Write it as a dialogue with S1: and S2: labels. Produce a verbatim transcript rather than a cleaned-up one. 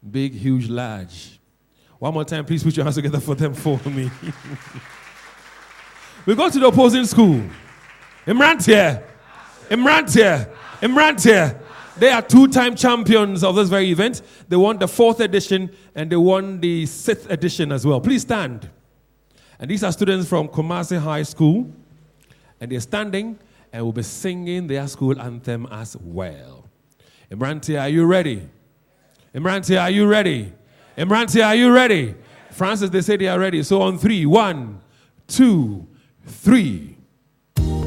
S1: Big, huge, large. One more time, please put your hands together for them for me. We go to the opposing school. Imrantia. Imrantia. Imrantia. They are two-time champions of this very event. They won the fourth edition and they won the sixth edition as well. Please stand. And these are students from Kumasi High School. And they're standing and will be singing their school anthem as well. Imrantia, are you ready? Imrantia, are you ready? Imrantia, are you ready? Francis, they say they are ready. So on three, one, two, three.